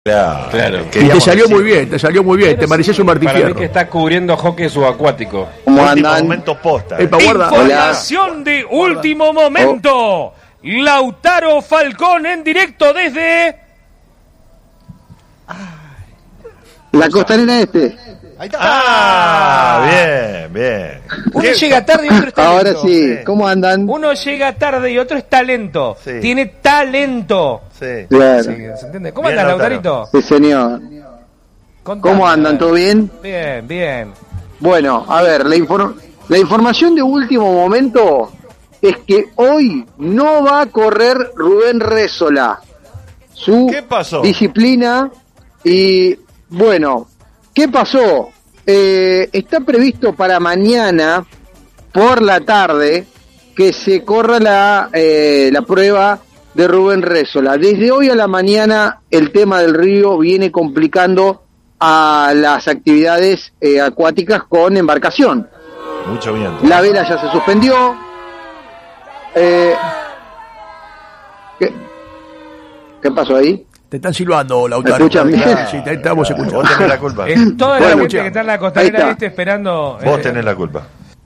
Claro. Y te salió muy bien, te mereces un Martín Para Fierro. mí que está cubriendo hockey subacuático. ¿Cómo andan? Momentos posta. Información de último momento. Lautaro Falcón en directo desde La Costanera Este. Ahí está. Bien. uno llega tarde y otro es talento. Ahora sí, ¿cómo andan? Uno llega tarde y otro es talento. Sí. Tiene talento. Sí. Claro. Sí, ¿se entiende? ¿Cómo Bien, andas, Lautaro. Lautarito? Sí, señor. Contame, ¿Cómo a andan? ver. ¿Todo bien? Bien. Bueno, a ver, la información de último momento es que hoy no va a correr Rubén Rézola. Su ¿Qué pasó? disciplina y, bueno, ¿qué pasó? Está previsto para mañana por la tarde que se corra la prueba de Rubén Rézola. Desde hoy a la mañana el tema del río viene complicando a las actividades acuáticas con embarcación. Mucho viento. La vela ya se suspendió. ¿Qué pasó ahí? Te están silbando, Lautaro. ¿Me escuchan bien? Sí, te estamos escuchando. Vos tenés la culpa. Es toda la Bueno, gente que está en la ahí costanera está. este esperando. Vos tenés la culpa.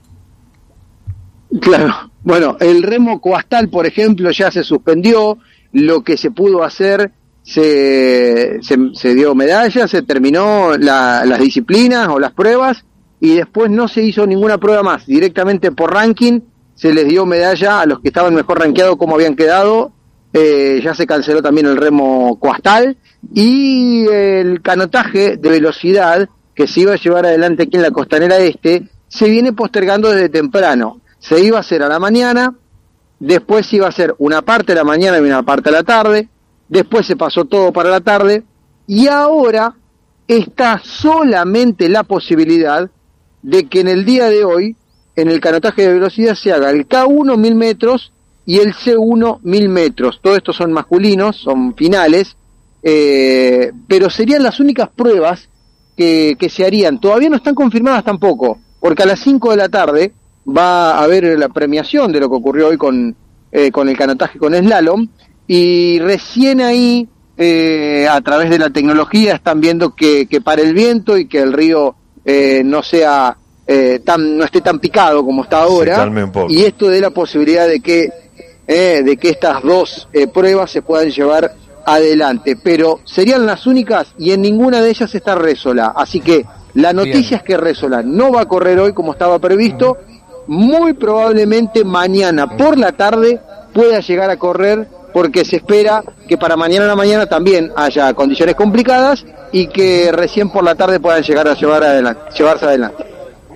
Claro. Bueno, el remo coastal, por ejemplo, ya se suspendió. Lo que se pudo hacer, se dio medalla, se terminó las disciplinas o las pruebas y después no se hizo ninguna prueba más. Directamente por ranking se les dio medalla a los que estaban mejor rankeados como habían quedado. Ya se canceló también el remo coastal y el canotaje de velocidad que se iba a llevar adelante aquí en la Costanera Este se viene postergando desde temprano. Se iba a hacer a la mañana, después se iba a hacer una parte a la mañana y una parte a la tarde, después se pasó todo para la tarde y ahora está solamente la posibilidad de que en el día de hoy, en el canotaje de velocidad, se haga el K1 1000 metros y el C1 1000 metros. Todos estos son masculinos, son finales, pero serían las únicas pruebas que se harían. Todavía no están confirmadas tampoco, porque a las 5 de la tarde va a haber la premiación de lo que ocurrió hoy con el canotaje con slalom, y recién ahí, a través de la tecnología, están viendo que para el viento y que el río no sea no esté tan picado como está ahora, calme un poco. y esto de la posibilidad de que estas dos pruebas se puedan llevar adelante, pero serían las únicas y en ninguna de ellas está Rézola, así que la noticia es que Rézola no va a correr hoy como estaba previsto. Muy probablemente mañana por la tarde pueda llegar a correr, porque se espera que para mañana a la mañana también haya condiciones complicadas y que recién por la tarde puedan llegar a llevarse adelante.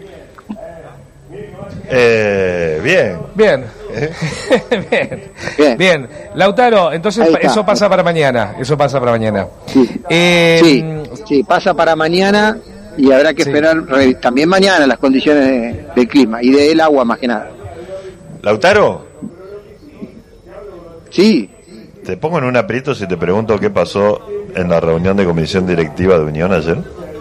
Bien. Bien. Lautaro, entonces eso pasa para mañana. Sí, pasa para mañana y habrá que esperar también mañana las condiciones del clima y del agua más que nada. ¿Lautaro? Sí. ¿Te pongo en un aprieto si te pregunto qué pasó en la reunión de comisión directiva de Unión ayer?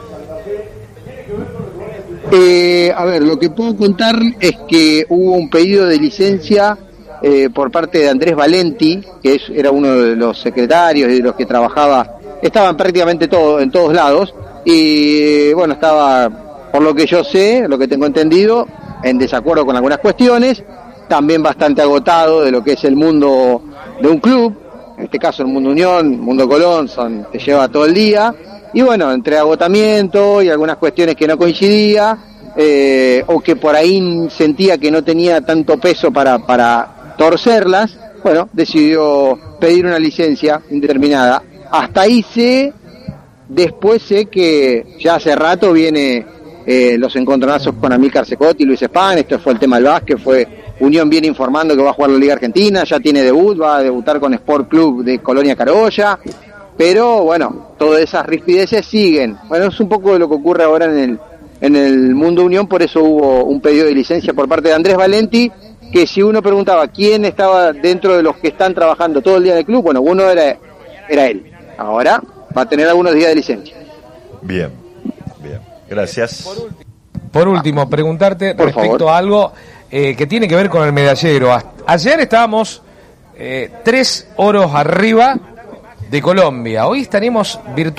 A ver, lo que puedo contar es que hubo un pedido de licencia por parte de Andrés Valenti, que era uno de los secretarios y de los que estaban prácticamente en todos lados, y bueno, estaba, por lo que yo sé, lo que tengo entendido, en desacuerdo con algunas cuestiones, también bastante agotado de lo que es el mundo de un club, en este caso el Mundo Unión, Mundo Colón, te lleva todo el día, y bueno, entre agotamiento y algunas cuestiones que no coincidía, o que por ahí sentía que no tenía tanto peso para torcerlas, bueno, decidió pedir una licencia indeterminada. Hasta ahí después sé que ya hace rato viene los encontronazos con Amílcar Cecotti y Luis Spahn. Esto fue el tema del básquet, Unión viene informando que va a jugar la Liga Argentina, ya tiene debut, va a debutar con Sport Club de Colonia Carolla, pero bueno, todas esas rispideces siguen. Bueno, es un poco de lo que ocurre ahora en el Mundo Unión, por eso hubo un pedido de licencia por parte de Andrés Valenti, que si uno preguntaba quién estaba dentro de los que están trabajando todo el día en el club, bueno, uno era él. Ahora va a tener algunos días de licencia. Bien. Gracias. Por último, preguntarte respecto a algo que tiene que ver con el medallero. Ayer estábamos 3 oros arriba de Colombia. Hoy estaremos virtualmente